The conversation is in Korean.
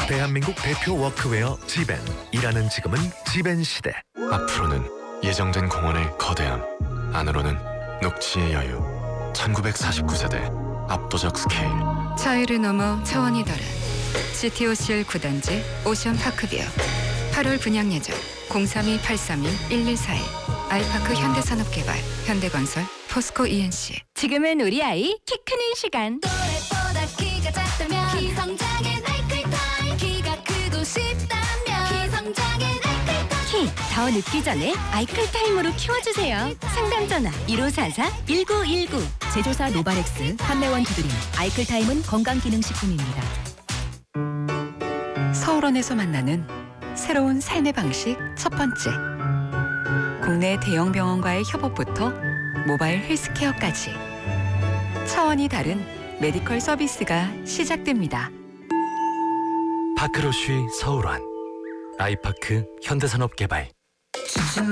대한민국 대표 워크웨어 지벤. 일하는 지금은 지벤 시대. 앞으로는 예정된 공원의 거대함, 안으로는 녹지의 여유. 1949세대 압도적 스케일. 차이를 넘어 차원이 다른 CTOCL 9단지 오션파크뷰. 8월 분양 예정 032-832-1141. 아이파크 현대산업개발, 현대건설, 포스코 ENC. 지금은 우리 아이 키 크는 시간. 또래보다 키가 작다면 기성장애 나이클타임. 키가 크고 싶다면 기성장애 나이클타임. 키 더 늦기 전에 아이클타임으로 키워주세요. 상담 전화 1544-1919. 제조사 노바렉스, 판매원 두드림. 아이클타임은 건강기능식품입니다. 서울원에서 만나는 새로운 삶의 방식 첫 번째. 국내 대형 병원과의 협업부터 모바일 헬스케어까지 차원이 다른 메디컬 서비스가 시작됩니다. 파크로쉬 서울원. 아이파크 현대산업개발.